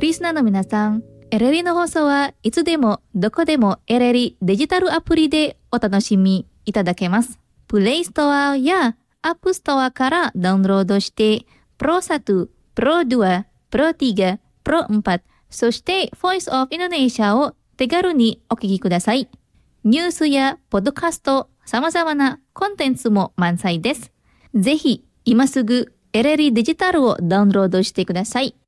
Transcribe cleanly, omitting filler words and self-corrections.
リスナーの皆さん、エレリの放送はいつでもどこでもエレリデジタルアプリでお楽しみいただけます。プレイストアやアップストアからダウンロードして、Pro 1, Pro 2, Pro 3, Pro 4、そして Voice of Indonesia を手軽にお聞きください。ニュースやポッドキャスト、様々なコンテンツも満載です。ぜひ今すぐエレリデジタルをダウンロードしてください。